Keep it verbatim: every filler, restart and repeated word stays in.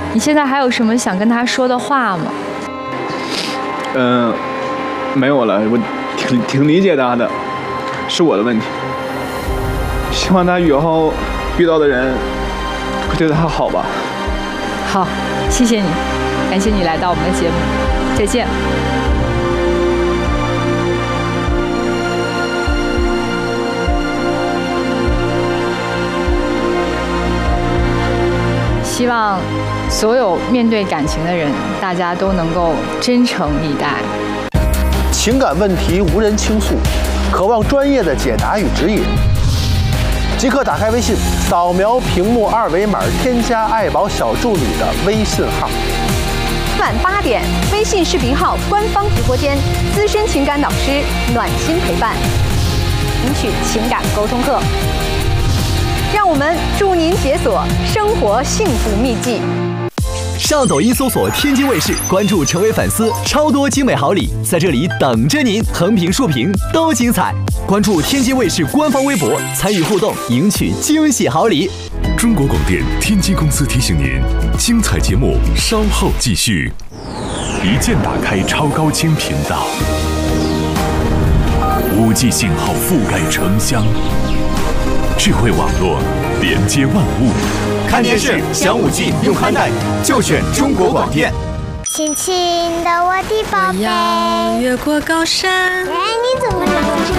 你现在还有什么想跟他说的话吗？ 嗯、呃，没有了，我挺挺理解他的，是我的问题。希望他以后遇到的人会对他好吧。 好，谢谢你，感谢你来到我们的节目，再见。希望所有面对感情的人，大家都能够真诚以待。 情感问题无人倾诉，渴望专业的解答与指引，即刻打开微信，扫描屏幕二维码，添加爱宝小助理的微信号。 晚八点，微信视频号官方直播间，资深情感导师暖心陪伴，领取情感沟通课。让我们助您解锁生活幸福秘籍。 上抖音搜索天津卫视，关注成为粉丝，超多精美好礼在这里等着您，横屏竖屏都精彩。关注天津卫视官方微博，参与互动，赢取惊喜好礼。 中国广电天津公司提醒您，精彩节目稍后继续。一键打开超高清频道，五 G 信号覆盖城乡，智慧网络连接万物。 看电视享五 G 用宽带，就选中国广电。 亲亲的我的宝贝， 我要越过高山。 哎，你怎么长得